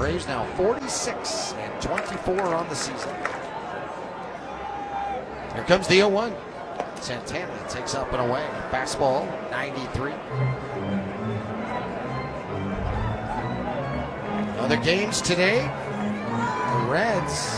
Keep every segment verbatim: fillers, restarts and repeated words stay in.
Braves now forty-six and twenty-four on the season. Here comes the oh one. Santana takes up and away. Fastball, ninety-three. Other games today. The Reds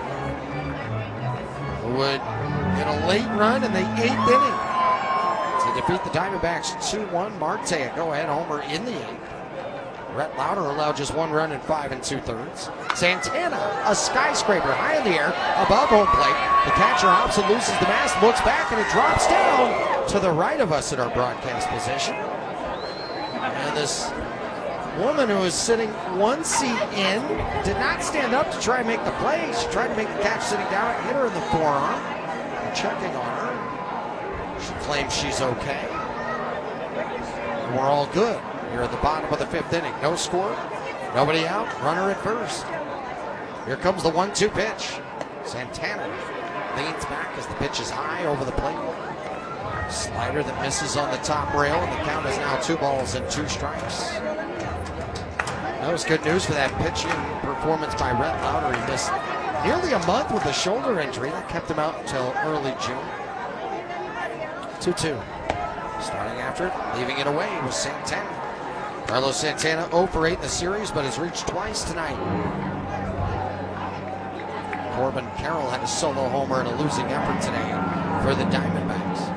would get a late run in the eighth inning to defeat the Diamondbacks two one. Marte, a go-ahead homer in the eighth. Rhett Lauder allowed just one run in five and two-thirds. Santana, a skyscraper high in the air above home plate. The catcher Hobson loses the mask, looks back, and it drops down to the right of us in our broadcast position. And this woman who was sitting one seat in did not stand up to try and make the play. She tried to make the catch sitting down and hit her in the forearm. They're checking on her. She claims she's okay. And we're all good here at the bottom of the fifth inning. No score, nobody out, runner at first. Here comes the one two pitch. Santana leans back as the pitch is high over the plate. Slider that misses on the top rail, and the count is now two balls and two strikes. That was good news for that pitching performance by Rhett Lauder. He missed nearly a month with a shoulder injury. That kept him out until early June. two two. Starting after it, leaving it away was Santana. Carlos Santana oh for eight in the series, but has reached twice tonight. Corbin Carroll had a solo homer in a losing effort today for the Diamondbacks.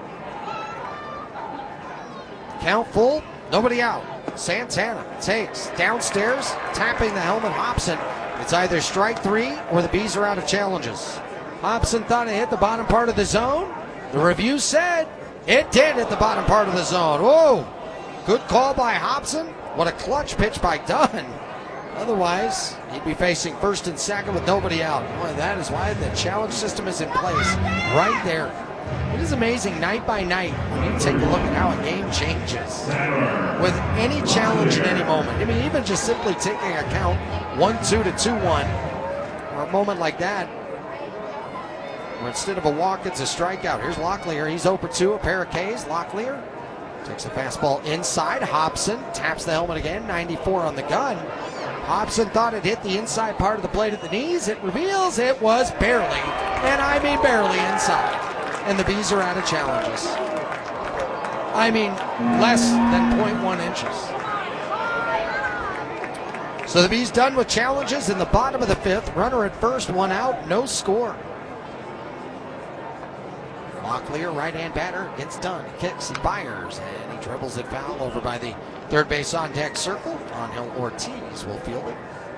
Count full, nobody out. Santana takes downstairs, tapping the helmet Hobson. It's either strike three or the Bees are out of challenges. Hobson thought it hit the bottom part of the zone. The review said it did hit the bottom part of the zone. Whoa! Good call by Hobson. What a clutch pitch by Dunn. Otherwise, he'd be facing first and second with nobody out. Boy, that is why the challenge system is in place right there. It is amazing night by night when you take a look at how a game changes with any challenge in any moment. I mean, even just simply taking a count one two to two one, or a moment like that, where instead of a walk, it's a strikeout. Here's Locklear. He's oh for two, a pair of Ks. Locklear takes a fastball inside. Hobson taps the helmet again, ninety-four on the gun. Hobson thought it hit the inside part of the plate at the knees. It reveals it was barely, and I mean barely inside. And the Bees are out of challenges. I mean, less than zero point one inches. So the Bees done with challenges in the bottom of the fifth. Runner at first, one out, no score. Locklear, right-hand batter, gets done. He kicks, he fires, and he dribbles it foul over by the third base on deck circle. Angel Ortiz will field it.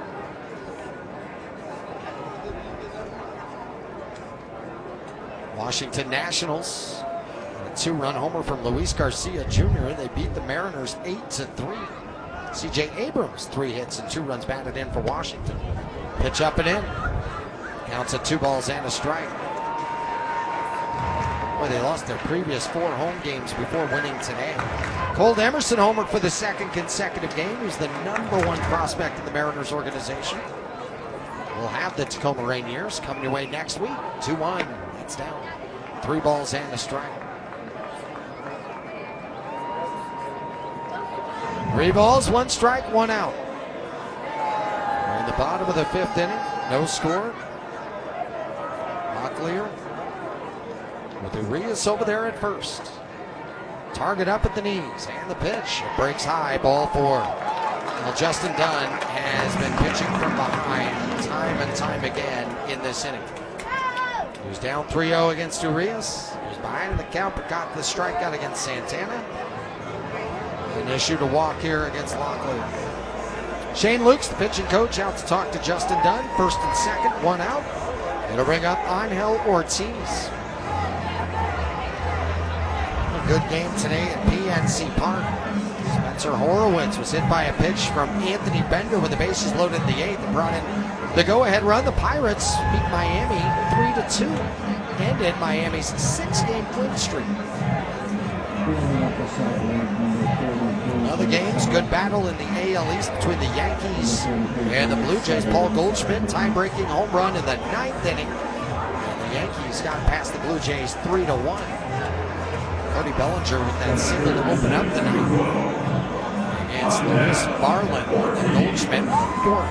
Washington Nationals, a two-run homer from Luis Garcia Junior They beat the Mariners eight to three. C J Abrams, three hits and two runs batted in for Washington. Pitch up and in. Counts at two balls and a strike. Boy, they lost their previous four home games before winning today. Cole Emerson homered for the second consecutive game. He's the number one prospect in the Mariners organization. We'll have the Tacoma Rainiers coming your way next week. two one. It's down. Three balls and a strike. Three balls, one strike, one out. We're in the bottom of the fifth inning. No score. Locklear with Urias over there at first. Target up at the knees, and the pitch. It breaks high, ball four. Well, Justin Dunn has been pitching from behind time and time again in this inning. He was down three oh against Urias. He was behind in the count, but got the strikeout against Santana. And issued a walk here against Locklear. Shane Lukes, the pitching coach, out to talk to Justin Dunn. First and second, one out. It'll bring up Angel Ortiz. A good game today at P N C Park. Spencer Horowitz was hit by a pitch from Anthony Bender with the bases loaded in the eighth and brought in the go-ahead run. The Pirates beat Miami three to two, ended Miami's six-game win streak. Other games, good battle in the A L East between the Yankees and the Blue Jays. Paul Goldschmidt, tie-breaking home run in the ninth inning. And the Yankees got past the Blue Jays three to one. Cody Bellinger with that single to open up the night against Lewis Barlin. And Goldschmidt with a four